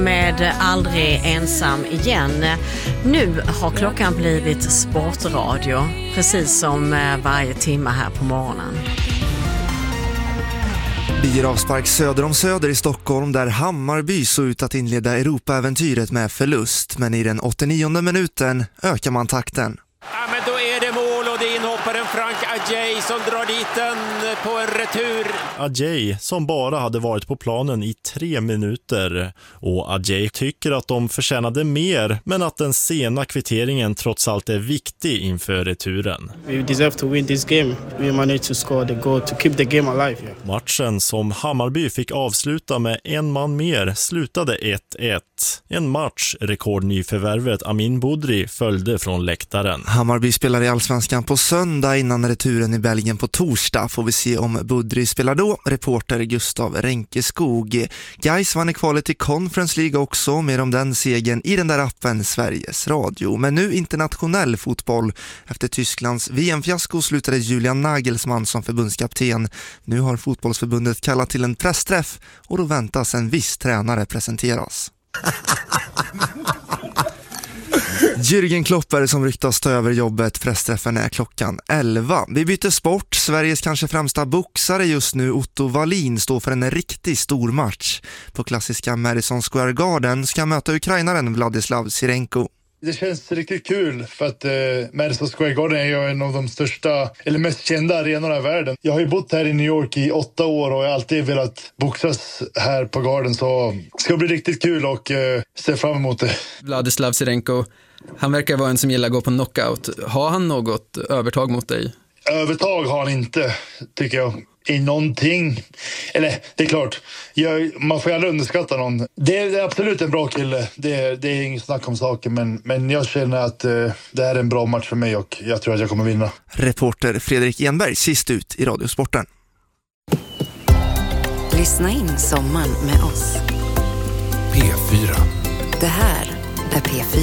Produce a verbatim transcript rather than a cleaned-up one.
Med Aldrig ensam igen. Nu har klockan blivit sportradio, precis som varje timme här på morgonen. Blir avspark söder om Söder i Stockholm, där Hammarby såg ut att inleda Europaäventyret med förlust. Men i den åttionionde minuten ökar man takten. Ja, men då är det mål och det är inhopparen Frank Adjei som drar dit den på en retur. Adjei som bara hade varit på planen i tre minuter. Och Adjei tycker att de förtjänade mer, men att den sena kvitteringen trots allt är viktig inför returen. We deserve to win this game. We managed to score the goal to keep the game alive. Yeah. Matchen som Hammarby fick avsluta med en man mer slutade ett ett. En match rekordnyförvärvet Amin Budri följde från läktaren. Hammarby spelar i Allsvenskan på söndag, innan returen i Belgien på torsdag. Får vi se om Budri spelar då. Reporter Gustav Renkeskog. Gais vann i kvalet till Conference League också. Mer om den segern i den där appen Sveriges Radio. Men nu internationell fotboll. Efter Tysklands V M-fiasko slutade Julian Nagelsmann som förbundskapten. Nu har fotbollsförbundet kallat till en pressträff och då väntas en viss tränare presenteras. Jürgen Klopp är det som ryktas ta över jobbet. Pressträffen är klockan elva. Vi byter sport. Sveriges kanske främsta boxare just nu, Otto Wallin, står för en riktigt stor match. På klassiska Madison Square Garden ska möta ukrainaren Vladislav Sirenko. Det känns riktigt kul för att eh, Madison Square Garden är ju en av de största eller mest kända arenorna i världen. Jag har ju bott här i New York i åtta år och jag har alltid velat boxas här på Garden, så det ska bli riktigt kul och eh, se fram emot det. Vladislav Sirenko, han verkar vara en som gillar att gå på knockout. Har han något övertag mot dig? Övertag har han inte, tycker jag. I någonting. Eller, det är klart. Jag, man får ju aldrig underskatta någon. Det är, det är absolut en bra kille. Det är, det är inget snack om saken. Men, men jag känner att uh, det här är en bra match för mig och jag tror att jag kommer vinna. Reporter Fredrik Enberg, sist ut i Radiosporten. Lyssna in sommaren med oss. P fyra. Det här är P fyra.